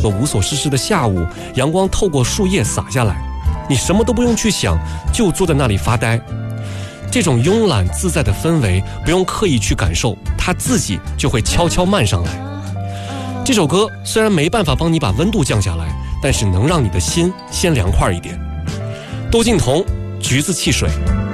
和无所事事的下午，阳光透过树叶洒下来，你什么都不用去想，就坐在那里发呆。这种慵懒自在的氛围，不用刻意去感受，它自己就会悄悄漫上来。这首歌虽然没办法帮你把温度降下来，但是能让你的心先凉快一点。窦靖童，橘子汽水。